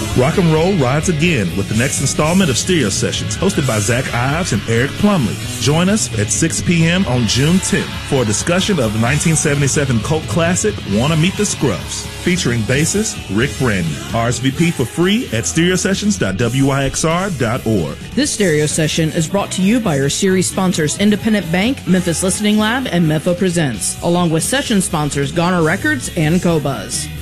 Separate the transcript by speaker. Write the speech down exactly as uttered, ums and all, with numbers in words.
Speaker 1: Rock and roll rides again with the next installment of Stereo Sessions, hosted by Zach Ives and Eric Plumley. Join us at six p.m. on June tenth for a discussion of the nineteen seventy-seven cult classic, Wanna Meet the Scruffs, featuring bassist Rick Brandon. R S V P for free at stereo sessions dot w i x r dot org.
Speaker 2: This stereo session is brought to you by our series sponsors Independent Bank, Memphis Listening Lab, and Mepho Presents, along with session sponsors Goner Records and GoBuzz.